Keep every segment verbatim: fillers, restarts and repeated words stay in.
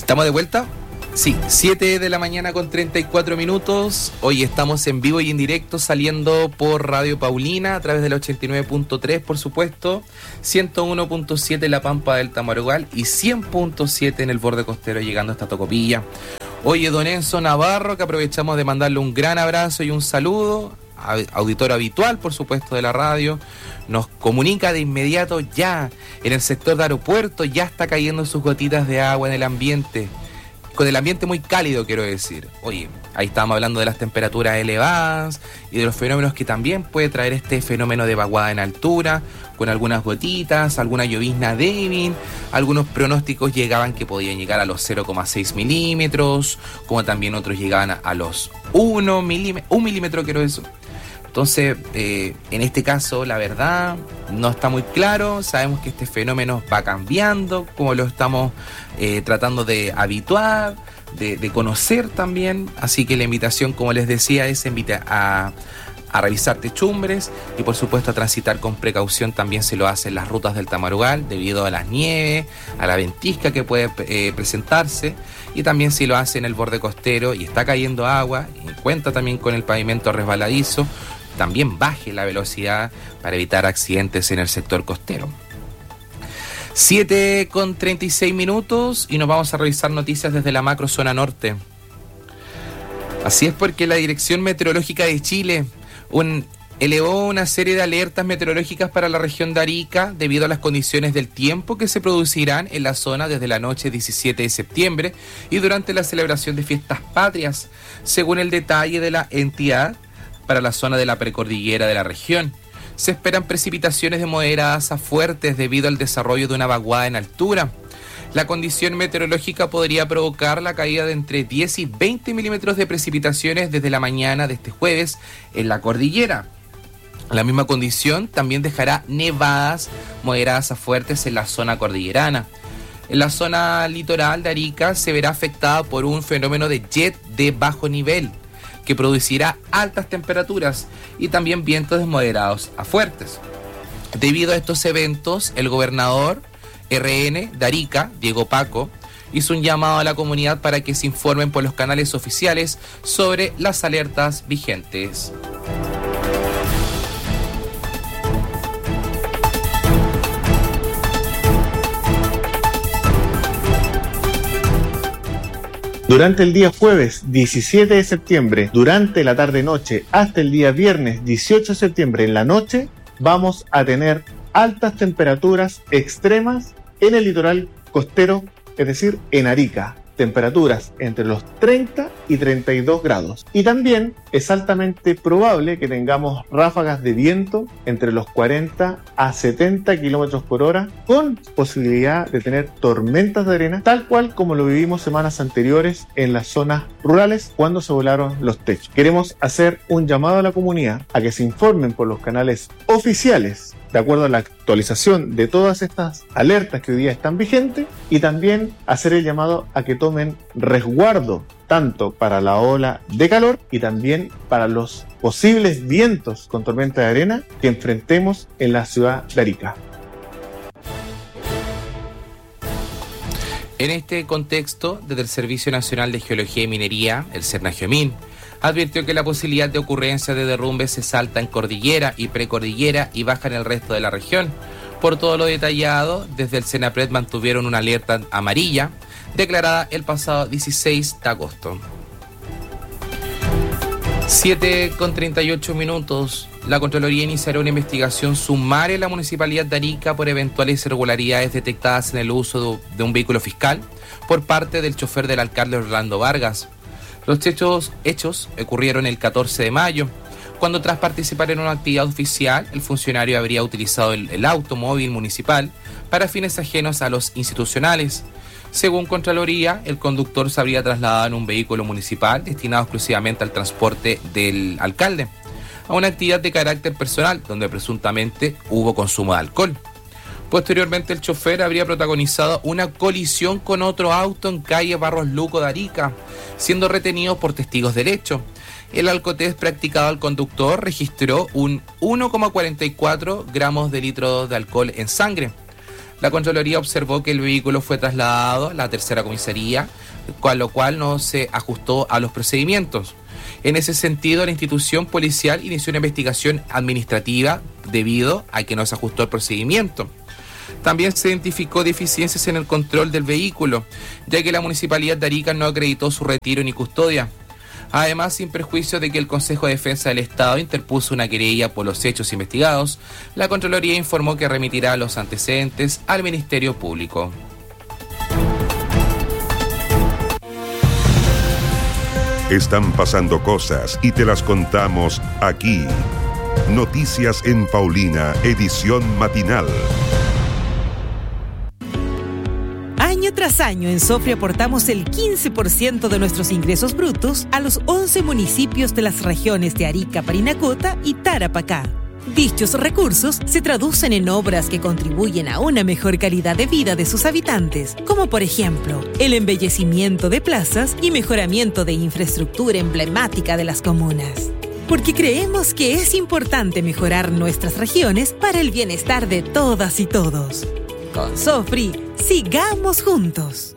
¿Estamos de vuelta? Sí, siete de la mañana con treinta y cuatro minutos. Hoy estamos en vivo y en directo saliendo por Radio Paulina a través del ochenta y nueve punto tres, por supuesto, ciento uno punto siete en La Pampa del Tamarugal y cien punto siete en el borde costero llegando hasta Tocopilla. Oye, don Enzo Navarro, que aprovechamos de mandarle un gran abrazo y un saludo, auditor habitual, por supuesto, de la radio, nos comunica de inmediato ya en el sector de aeropuerto ya está cayendo sus gotitas de agua en el ambiente, con el ambiente muy cálido, quiero decir. Oye, ahí estábamos hablando de las temperaturas elevadas y de los fenómenos que también puede traer este fenómeno de vaguada en altura, con algunas gotitas, alguna llovizna débil. Algunos pronósticos llegaban que podían llegar a los cero coma seis milímetros, como también otros llegaban a los uno milímetro, un milímetro, quiero decir. Entonces, eh, en este caso, la verdad, no está muy claro. Sabemos que este fenómeno va cambiando, como lo estamos eh, tratando de habituar, de, de conocer también. Así que la invitación, como les decía, es invitar a, a revisar techumbres y, por supuesto, a transitar con precaución. También se lo hacen las rutas del Tamarugal, debido a las nieves, a la ventisca que puede eh, presentarse. Y también si lo hace en el borde costero y está cayendo agua, y cuenta también con el pavimento resbaladizo, también baje la velocidad para evitar accidentes en el sector costero. siete con treinta y seis minutos y nos vamos a revisar noticias desde la macro zona norte. Así es, porque la Dirección Meteorológica de Chile un, elevó una serie de alertas meteorológicas para la región de Arica debido a las condiciones del tiempo que se producirán en la zona desde la noche diecisiete de septiembre y durante la celebración de fiestas patrias, según el detalle de la entidad. Para la zona de la precordillera de la región se esperan precipitaciones de moderadas a fuertes debido al desarrollo de una vaguada en altura. La condición meteorológica podría provocar la caída de entre diez y veinte milímetros de precipitaciones desde la mañana de este jueves en la cordillera. La misma condición también dejará nevadas moderadas a fuertes en la zona cordillerana. En la zona litoral de Arica se verá afectada por un fenómeno de jet de bajo nivel, que producirá altas temperaturas y también vientos moderados a fuertes. Debido a estos eventos, el gobernador R N de Arica, Diego Paco, hizo un llamado a la comunidad para que se informen por los canales oficiales sobre las alertas vigentes. Durante el día jueves diecisiete de septiembre, durante la tarde-noche, hasta el día viernes dieciocho de septiembre en la noche, vamos a tener altas temperaturas extremas en el litoral costero, es decir, en Arica. Temperaturas entre los treinta y treinta y dos grados. Y también es altamente probable que tengamos ráfagas de viento entre los cuarenta a setenta kilómetros por hora, con posibilidad de tener tormentas de arena, tal cual como lo vivimos semanas anteriores en las zonas rurales cuando se volaron los techos. Queremos hacer un llamado a la comunidad a que se informen por los canales oficiales de acuerdo a la actualización de todas estas alertas que hoy día están vigentes, y también hacer el llamado a que tomen resguardo tanto para la ola de calor y también para los posibles vientos con tormenta de arena que enfrentemos en la ciudad de Arica. En este contexto, desde el Servicio Nacional de Geología y Minería, el SERNAGEOMIN, advirtió que la posibilidad de ocurrencia de derrumbes es alta en cordillera y precordillera y baja en el resto de la región. Por todo lo detallado, desde el SENAPRED mantuvieron una alerta amarilla declarada el pasado dieciséis de agosto. siete con treinta y ocho minutos. La Contraloría iniciará una investigación sumaria en la Municipalidad de Arica por eventuales irregularidades detectadas en el uso de un vehículo fiscal por parte del chofer del alcalde Orlando Vargas. Los hechos, hechos ocurrieron el catorce de mayo, cuando tras participar en una actividad oficial, el funcionario habría utilizado el, el automóvil municipal para fines ajenos a los institucionales. Según Contraloría, el conductor se habría trasladado en un vehículo municipal destinado exclusivamente al transporte del alcalde, a una actividad de carácter personal, donde presuntamente hubo consumo de alcohol. Posteriormente, el chofer habría protagonizado una colisión con otro auto en calle Barros Luco de Arica, siendo retenido por testigos del hecho. El alcotest practicado al conductor registró un uno coma cuarenta y cuatro gramos de litro de alcohol en sangre. La Contraloría observó que el vehículo fue trasladado a la tercera comisaría, con lo cual no se ajustó a los procedimientos. En ese sentido, la institución policial inició una investigación administrativa debido a que no se ajustó el procedimiento. También se identificó deficiencias en el control del vehículo, ya que la Municipalidad de Arica no acreditó su retiro ni custodia. Además, sin perjuicio de que el Consejo de Defensa del Estado interpuso una querella por los hechos investigados, la Contraloría informó que remitirá los antecedentes al Ministerio Público. Están pasando cosas y te las contamos aquí. Noticias en Paulina, edición matinal. Año tras año en Sofri aportamos el quince por ciento de nuestros ingresos brutos a los once municipios de las regiones de Arica, Parinacota y Tarapacá. Dichos recursos se traducen en obras que contribuyen a una mejor calidad de vida de sus habitantes, como por ejemplo, el embellecimiento de plazas y mejoramiento de infraestructura emblemática de las comunas. Porque creemos que es importante mejorar nuestras regiones para el bienestar de todas y todos. Con Sofri, sigamos juntos.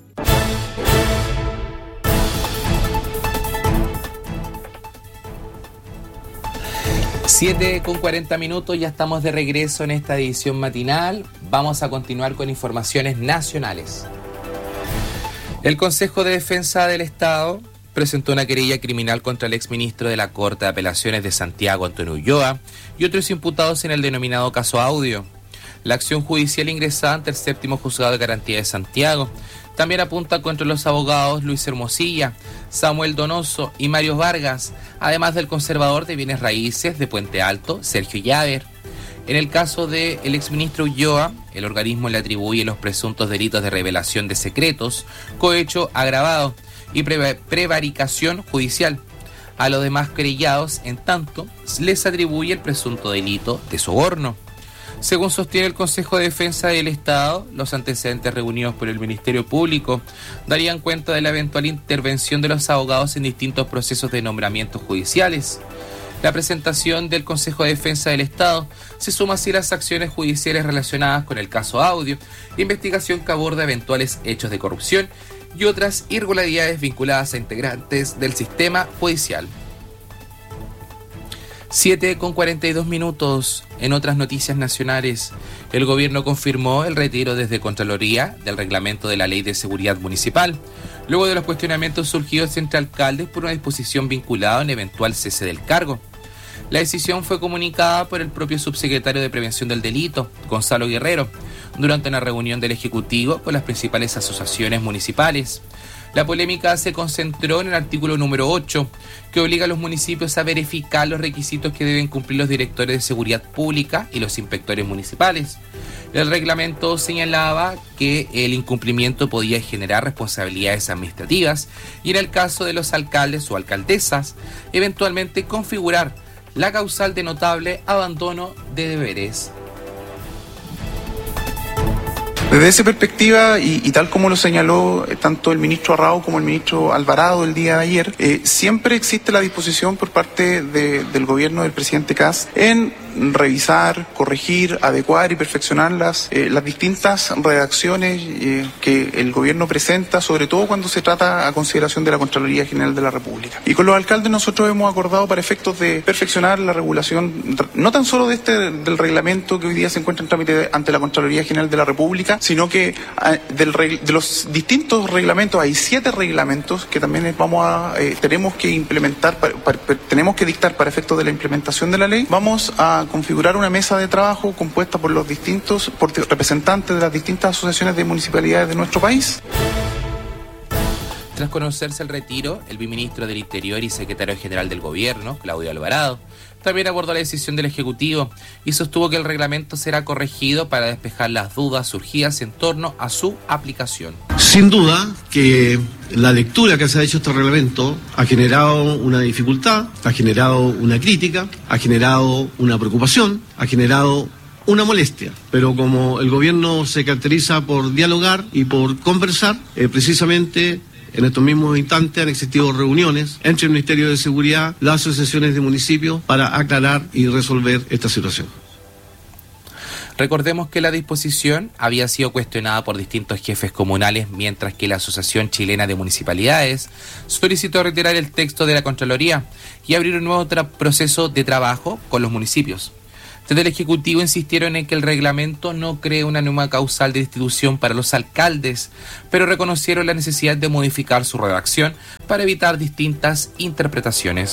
siete con cuarenta minutos, ya estamos de regreso en esta edición matinal. Vamos a continuar con informaciones nacionales. El Consejo de Defensa del Estado presentó una querella criminal contra el exministro de la Corte de Apelaciones de Santiago, Antonio Ulloa, y otros imputados en el denominado caso Audio. La acción judicial ingresada ante el séptimo juzgado de garantía de Santiago también apunta contra los abogados Luis Hermosilla, Samuel Donoso y Mario Vargas, además del conservador de bienes raíces de Puente Alto, Sergio Llaver. En el caso del exministro Ulloa, el organismo le atribuye los presuntos delitos de revelación de secretos, cohecho agravado y pre- prevaricación judicial. A los demás querellados, en tanto, les atribuye el presunto delito de soborno. Según sostiene el Consejo de Defensa del Estado, los antecedentes reunidos por el Ministerio Público darían cuenta de la eventual intervención de los abogados en distintos procesos de nombramientos judiciales. La presentación del Consejo de Defensa del Estado se suma así a las acciones judiciales relacionadas con el caso Audio, investigación que aborda eventuales hechos de corrupción y otras irregularidades vinculadas a integrantes del sistema judicial. siete con cuarenta y dos minutos. En otras noticias nacionales, el gobierno confirmó el retiro desde Contraloría del reglamento de la Ley de Seguridad Municipal, luego de los cuestionamientos surgidos entre alcaldes por una disposición vinculada a un eventual cese del cargo. La decisión fue comunicada por el propio subsecretario de Prevención del Delito, Gonzalo Guerrero, durante una reunión del Ejecutivo con las principales asociaciones municipales. La polémica se concentró en el artículo número ocho, que obliga a los municipios a verificar los requisitos que deben cumplir los directores de seguridad pública y los inspectores municipales. El reglamento señalaba que el incumplimiento podía generar responsabilidades administrativas y, en el caso de los alcaldes o alcaldesas, eventualmente configurar la causal de notable abandono de deberes. Desde esa perspectiva, y, y tal como lo señaló eh, tanto el ministro Arrao como el ministro Alvarado el día de ayer, eh, siempre existe la disposición por parte de, del gobierno del presidente Kast en revisar, corregir, adecuar y perfeccionar las, eh, las distintas redacciones eh, que el gobierno presenta, sobre todo cuando se trata a consideración de la Contraloría General de la República. Y con los alcaldes nosotros hemos acordado, para efectos de perfeccionar la regulación, no tan solo de este del reglamento que hoy día se encuentra en trámite ante la Contraloría General de la República, sino que del, de los distintos reglamentos, hay siete reglamentos que también vamos a eh, tenemos que implementar, para, para, tenemos que dictar para efectos de la implementación de la ley. Vamos a configurar una mesa de trabajo compuesta por los distintos por representantes de las distintas asociaciones de municipalidades de nuestro país. Tras conocerse el retiro, el viceministro del Interior y secretario general del Gobierno, Claudio Alvarado, también abordó la decisión del Ejecutivo y sostuvo que el reglamento será corregido para despejar las dudas surgidas en torno a su aplicación. Sin duda que la lectura que se ha hecho este reglamento ha generado una dificultad, ha generado una crítica, ha generado una preocupación, ha generado una molestia, pero como el gobierno se caracteriza por dialogar y por conversar, eh, precisamente en estos mismos instantes han existido reuniones entre el Ministerio de Seguridad, las asociaciones de municipios, para aclarar y resolver esta situación. Recordemos que la disposición había sido cuestionada por distintos jefes comunales, mientras que la Asociación Chilena de Municipalidades solicitó retirar el texto de la Contraloría y abrir un nuevo tra- proceso de trabajo con los municipios. Desde el Ejecutivo insistieron en que el reglamento no cree una nueva causal de destitución para los alcaldes, pero reconocieron la necesidad de modificar su redacción para evitar distintas interpretaciones.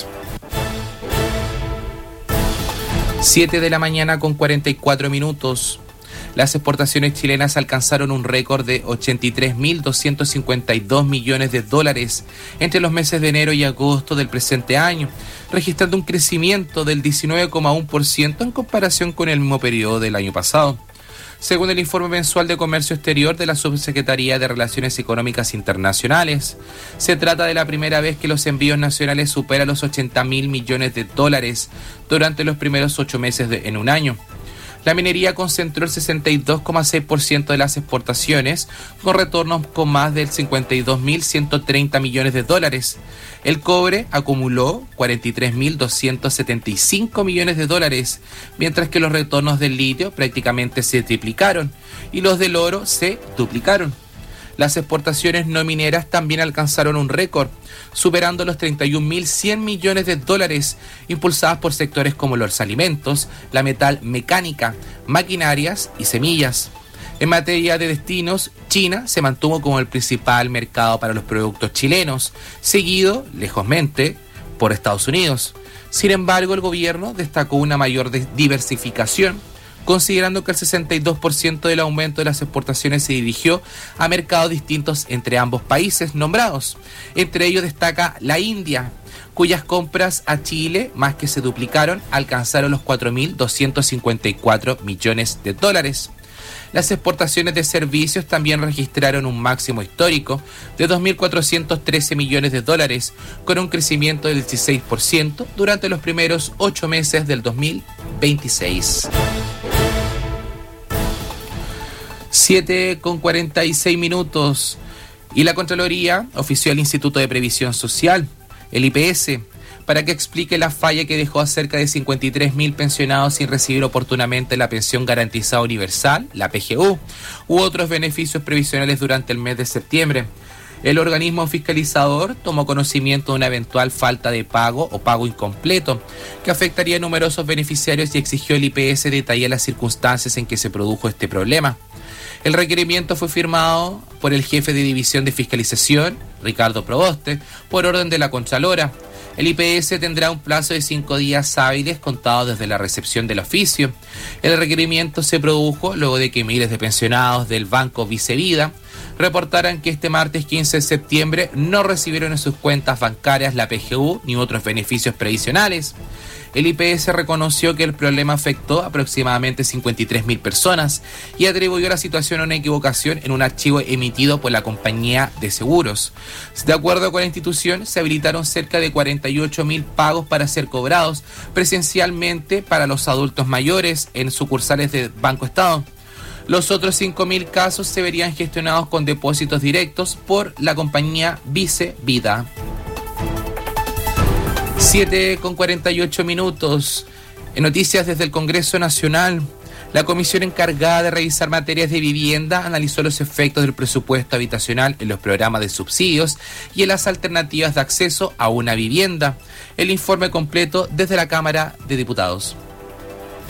siete de la mañana con cuarenta y cuatro minutos. Las exportaciones chilenas alcanzaron un récord de ochenta y tres mil doscientos cincuenta y dos millones de dólares entre los meses de enero y agosto del presente año, registrando un crecimiento del diecinueve coma uno por ciento en comparación con el mismo periodo del año pasado. Según el informe mensual de Comercio Exterior de la Subsecretaría de Relaciones Económicas Internacionales, se trata de la primera vez que los envíos nacionales superan los ochenta mil millones de dólares durante los primeros ocho meses de, en un año. La minería concentró el sesenta y dos coma seis por ciento de las exportaciones, con retornos con más del cincuenta y dos mil ciento treinta millones de dólares. El cobre acumuló cuarenta y tres mil doscientos setenta y cinco millones de dólares, mientras que los retornos del litio prácticamente se triplicaron y los del oro se duplicaron. Las exportaciones no mineras también alcanzaron un récord, superando los treinta y un mil cien millones de dólares, impulsadas por sectores como los alimentos, la metal mecánica, maquinarias y semillas. En materia de destinos, China se mantuvo como el principal mercado para los productos chilenos, seguido, lejosmente, por Estados Unidos. Sin embargo, el gobierno destacó una mayor diversificación, considerando que el sesenta y dos por ciento del aumento de las exportaciones se dirigió a mercados distintos entre ambos países nombrados. Entre ellos destaca la India, cuyas compras a Chile, más que se duplicaron, alcanzaron los cuatro mil doscientos cincuenta y cuatro millones de dólares. Las exportaciones de servicios también registraron un máximo histórico de dos mil cuatrocientos trece millones de dólares, con un crecimiento del dieciséis por ciento durante los primeros ocho meses del dos mil veintiséis. siete con cuarenta y seis minutos. Y la Contraloría ofició al Instituto de Previsión Social, el I P S, para que explique la falla que dejó a cerca de cincuenta y tres mil pensionados sin recibir oportunamente la pensión garantizada universal, la P G U, u otros beneficios previsionales durante el mes de septiembre. El organismo fiscalizador tomó conocimiento de una eventual falta de pago o pago incompleto que afectaría a numerosos beneficiarios y exigió al I P S detallar las circunstancias en que se produjo este problema. El requerimiento fue firmado por el jefe de División de Fiscalización, Ricardo Proboste, por orden de la Contralora. El I P S tendrá un plazo de cinco días hábiles contados desde la recepción del oficio. El requerimiento se produjo luego de que miles de pensionados del Banco Vicevida reportaran que este martes quince de septiembre no recibieron en sus cuentas bancarias la P G U ni otros beneficios previsionales. El I P S reconoció que el problema afectó a aproximadamente cincuenta y tres mil personas y atribuyó la situación a una equivocación en un archivo emitido por la compañía de seguros. De acuerdo con la institución, se habilitaron cerca de cuarenta y ocho mil pagos para ser cobrados presencialmente para los adultos mayores en sucursales de Banco Estado. Los otros cinco mil casos se verían gestionados con depósitos directos por la compañía Vicevida. siete con cuarenta y ocho minutos. En noticias desde el Congreso Nacional, la comisión encargada de revisar materias de vivienda analizó los efectos del presupuesto habitacional en los programas de subsidios y en las alternativas de acceso a una vivienda. El informe completo desde la Cámara de Diputados.